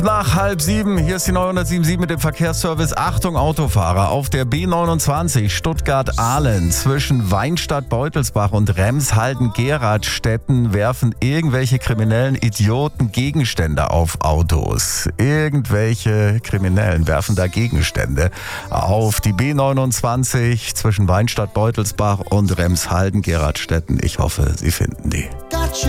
6:05. Hier ist die 907 mit dem Verkehrsservice. Achtung Autofahrer, auf der B29 Stuttgart-Ahlen zwischen Weinstadt-Beutelsbach und Remshalden-Geradstetten werfen irgendwelche kriminellen Idioten Gegenstände auf Autos. Irgendwelche Kriminellen werfen da Gegenstände auf die B29 zwischen Weinstadt-Beutelsbach und Remshalden-Geradstetten. Ich hoffe, Sie finden die.